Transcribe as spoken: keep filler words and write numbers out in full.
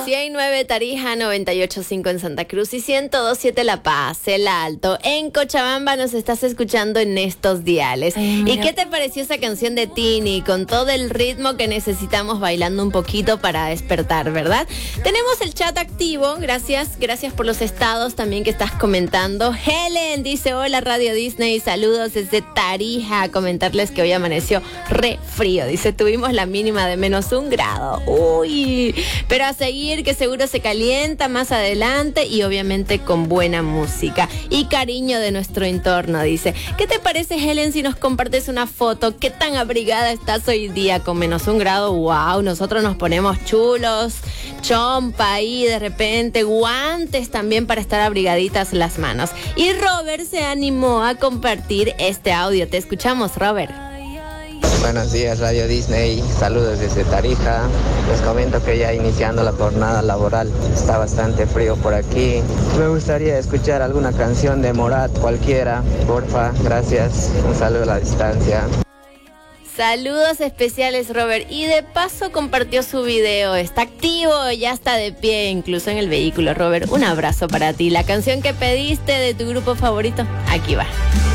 cien nueve Tarija, noventa y ocho punto cinco en Santa Cruz y ciento dos punto siete La Paz, El Alto. En Cochabamba nos estás escuchando en estos diales. Ay, ¿y qué te pareció esa canción de Tini? Con todo el ritmo que necesitamos bailando un poquito para despertar, ¿verdad? Tenemos el chat activo, gracias, gracias por los estados también que estás comentando. Helen dice, hola Radio Disney, saludos desde Tarija. Comentarles que hoy amaneció re frío, dice, tuvimos la mínima de menos un grado. Uy, pero a seguir que seguro se calienta más adelante y obviamente con buena música y cariño de nuestro entorno, dice. ¿Qué te parece, Helen, si nos compartes una foto? ¿Qué tan abrigada estás hoy día con menos un grado? Wow, nosotros nos ponemos chulos, chompa ahí de repente, guantes también para estar abrigaditas las manos. Y Robert se animó a compartir este audio. Te escuchamos, Robert. Buenos días Radio Disney, saludos desde Tarija. Les comento que ya iniciando la jornada laboral, está bastante frío por aquí. Me gustaría escuchar alguna canción de Morat, cualquiera, porfa, gracias. Un saludo a la distancia. Saludos especiales, Robert. Y de paso compartió su video. Está activo, ya está de pie, incluso en el vehículo, Robert. Un abrazo para ti. La canción que pediste de tu grupo favorito, aquí va.